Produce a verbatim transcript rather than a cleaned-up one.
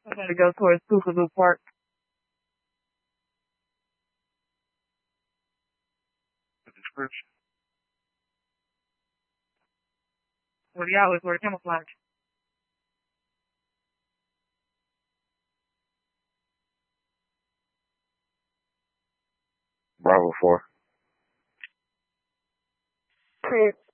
I gotta go towards Kookaburra Park. The description. Where the hours were camouflage. Bravo four. Chris.